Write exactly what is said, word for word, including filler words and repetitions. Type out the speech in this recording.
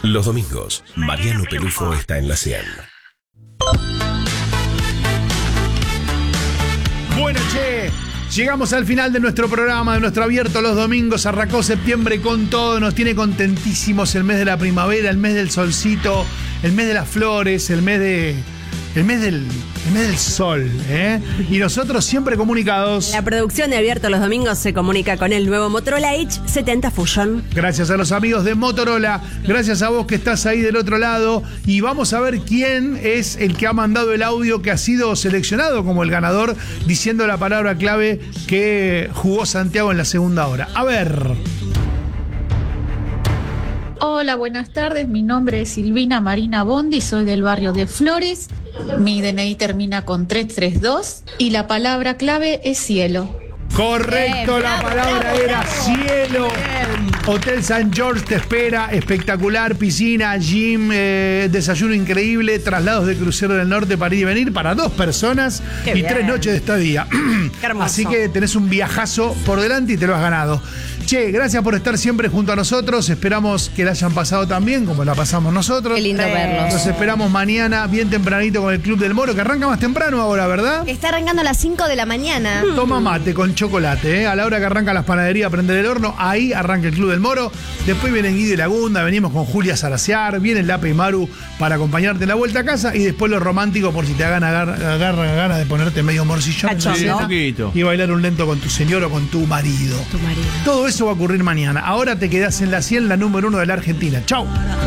Los domingos, Mariano Pelufo está en la cien. Bueno, che, llegamos al final de nuestro programa, de nuestro abierto los domingos. Arrancó septiembre con todo, nos tiene contentísimos el mes de la primavera, el mes del solcito, el mes de las flores, el mes de... El mes del, el mes del sol, ¿eh? Y nosotros siempre comunicados. La producción de Abierto los Domingos se comunica con el nuevo Motorola Edge setenta Fusion. Gracias a los amigos de Motorola, gracias a vos que estás ahí del otro lado. Y vamos a ver quién es el que ha mandado el audio que ha sido seleccionado como el ganador, diciendo la palabra clave que jugó Santiago en la segunda hora. A ver. Hola, buenas tardes. Mi nombre es Silvina Marina Bondi, soy del barrio de Flores. Mi D N I termina con trescientos treinta y dos y la palabra clave es cielo. Correcto, Bien, la bravo, palabra bravo, era bravo. cielo. Bien. Hotel San George te espera, espectacular, piscina, gym, eh, desayuno increíble, traslados de crucero del norte para ir y venir para dos personas Qué y bien. tres noches de estadía. Qué hermoso. Así que tenés un viajazo por delante y te lo has ganado. Che, gracias por estar siempre junto a nosotros. Esperamos que la hayan pasado tan bien como la pasamos nosotros. Qué lindo Sí. verlos. Nos esperamos mañana bien tempranito con el Club del Moro, que arranca más temprano ahora, ¿verdad? Está arrancando a las cinco de la mañana. Toma mate con chocolate, ¿eh? A la hora que arranca las panaderías a prender el horno, ahí arranca el Club del Moro. Después vienen Guido y Lagunda, venimos con Julia Saraciar, viene el Lape y Maru para acompañarte en la vuelta a casa y después lo romántico por si te hagan agar- agarra ganas de ponerte medio morcillón en la Cachondo. cena Sí, un poquito. y bailar un lento con tu señor o con tu marido. Tu marido. Todo eso va a ocurrir mañana. Ahora te quedás en la cien, la número uno de la Argentina. Chau.